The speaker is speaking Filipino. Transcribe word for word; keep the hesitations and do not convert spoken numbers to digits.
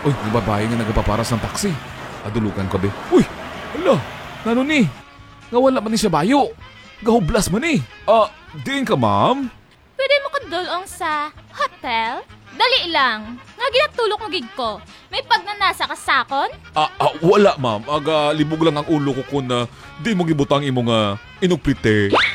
Uy, may babae nga nagapaparas ng taxi. Adulukan ko be. Uy, hala, nano ni? Nga wala man ni siya bayo. Gahublas man ni. Ah, diin ka ma'am? Pwede mo kadulong sa hotel? Dali lang. Nga ginatulok mo gig ko. May pagnanasa ka sakon? Ah, ah wala ma'am. Aga libog lang ang ulo ko kung na di mo gibutang imong uh, inugprite.